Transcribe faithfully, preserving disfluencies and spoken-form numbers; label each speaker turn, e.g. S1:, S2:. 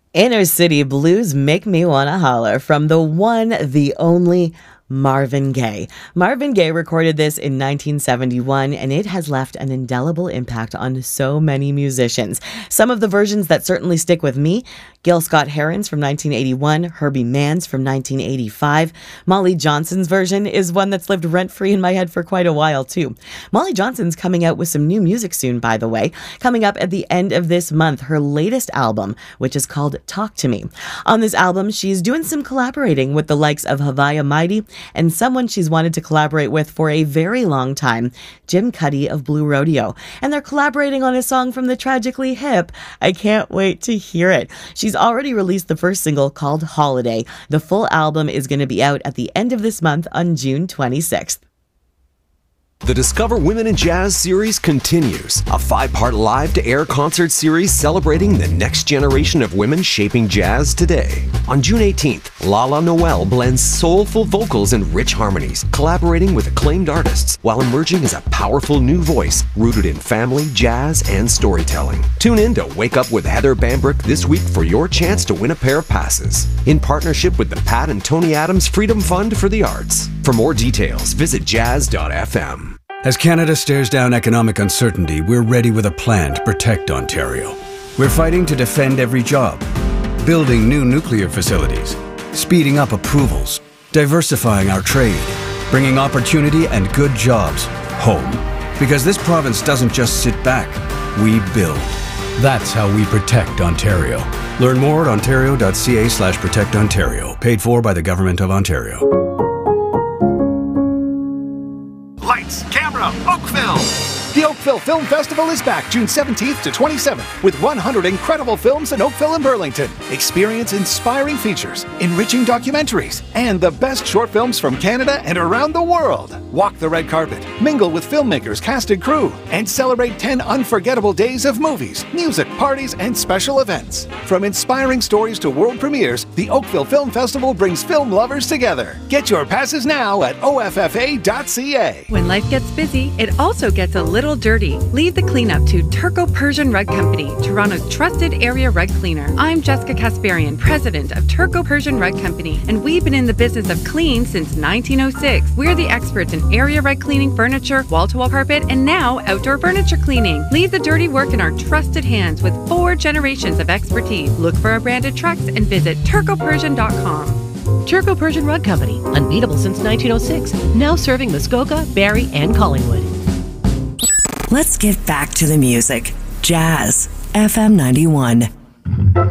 S1: Inner City Blues Make Me Wanna Holler from the one, the only Marvin Gaye. Marvin Gaye recorded this in nineteen seventy-one, and it has left an indelible impact on so many musicians. Some of the versions that certainly stick with me: Gil Scott-Heron's from nineteen eighty-one, Herbie Mann's from nineteen eighty-five. Molly Johnson's version is one that's lived rent-free in my head for quite a while, too. Molly Johnson's coming out with some new music soon, by the way. Coming up at the end of this month, her latest album, which is called Talk to Me. On this album, she's doing some collaborating with the likes of Havaya Mighty and someone she's wanted to collaborate with for a very long time, Jim Cuddy of Blue Rodeo. And they're collaborating on a song from the Tragically Hip. I can't wait to hear it. She's already released the first single called Holiday. The full album is going to be out at the end of this month on June twenty-sixth.
S2: The Discover Women in Jazz series continues, a five-part live-to-air concert series celebrating the next generation of women shaping jazz today. On June eighteenth, Lala Noel blends soulful vocals and rich harmonies, collaborating with acclaimed artists while emerging as a powerful new voice rooted in family, jazz, and storytelling. Tune in to Wake Up with Heather Bambrick this week for your chance to win a pair of passes, in partnership with the Pat and Tony Adams Freedom Fund for the Arts. For more details, visit jazz dot f m.
S3: As Canada stares down economic uncertainty, we're ready with a plan to protect Ontario. We're fighting to defend every job, building new nuclear facilities, speeding up approvals, diversifying our trade, bringing opportunity and good jobs home. Because this province doesn't just sit back, we build. That's how we protect Ontario. Learn more at ontario dot c a slash protect ontario. Paid for by the Government of Ontario.
S4: Lights, camera, Oakville! The Oakville Film Festival is back June seventeenth to twenty-seventh with one hundred incredible films in Oakville and Burlington. Experience inspiring features, enriching documentaries, and the best short films from Canada and around the world. Walk the red carpet, mingle with filmmakers, cast and crew, and celebrate ten unforgettable days of movies, music, parties, and special events. From inspiring stories to world premieres, the Oakville Film Festival brings film lovers together. Get your passes now at o f f a dot c a.
S5: When life gets busy, it also gets a little dirty. Leave the cleanup to Turco Persian Rug Company, Toronto's trusted area rug cleaner. I'm Jessica Kasparian, president of Turco Persian Rug Company, and we've been in the business of clean since nineteen oh six. We're the experts in area rug cleaning, furniture, wall-to-wall carpet, and now outdoor furniture cleaning. Leave the dirty work in our trusted hands with four generations of expertise. Look for our branded trucks and visit turco persian dot com.
S6: Turco Persian Rug Company, unbeatable since nineteen oh six, now serving Muskoka, Barrie, and Collingwood.
S7: Let's get back to the music. Jazz, F M ninety-one.